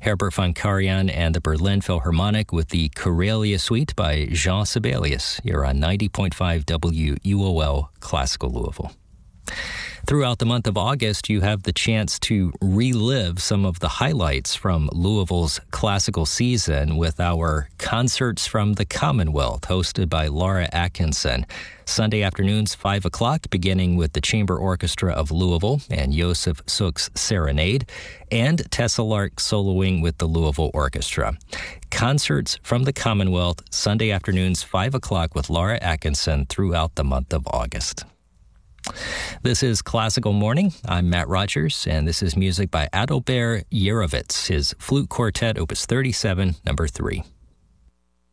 Herbert von Karajan and the Berlin Philharmonic with the Karelia Suite by Jean Sibelius. You're on 90.5 WUOL Classical Louisville. Throughout the month of August, you have the chance to relive some of the highlights from Louisville's classical season with our Concerts from the Commonwealth, hosted by Laura Atkinson. Sunday afternoons, 5 o'clock, beginning with the Chamber Orchestra of Louisville and Joseph Suk's Serenade, and Tessa Lark soloing with the Louisville Orchestra. Concerts from the Commonwealth, Sunday afternoons, 5 o'clock with Laura Atkinson throughout the month of August. This is Classical Morning. I'm Matt Rogers, and this is music by Adalbert Yerovitz, his Flute Quartet, Opus 37, number 3.